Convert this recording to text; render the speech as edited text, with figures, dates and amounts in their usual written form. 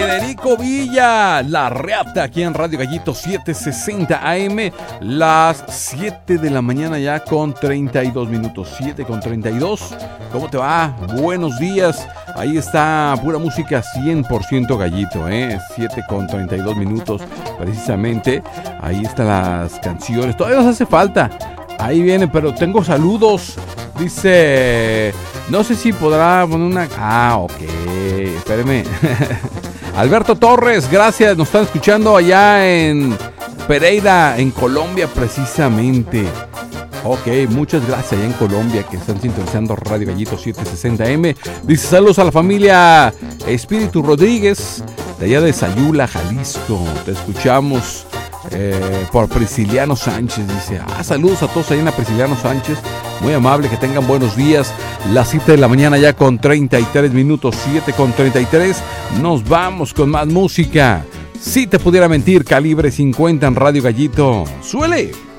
Federico Villa, La Reata, aquí en Radio Gallito 760 AM, las 7 de la mañana ya con 32 minutos, 7 con 32. ¿Cómo te va? Buenos días. Ahí está pura música 100% Gallito, 7 con 32 minutos precisamente. Ahí están las canciones, todavía nos hace falta. Ahí viene, pero tengo saludos. Dice, no sé si podrá poner una... Ah, ok, espéreme. Alberto Torres, gracias, nos están escuchando allá en Pereira, en Colombia precisamente. Ok, muchas gracias allá en Colombia que están sintonizando Radio Gallito 760M. Dice, saludos a la familia Espíritu Rodríguez, de allá de Sayula, Jalisco. Te escuchamos por Prisciliano Sánchez. Dice, saludos a todos allá en la Prisciliano Sánchez. Muy amable, que tengan buenos días. Las 7 de la mañana ya con 33 minutos, 7 con 33. Nos vamos con más música. Si te pudiera mentir, Calibre 50 en Radio Gallito. ¡Suele!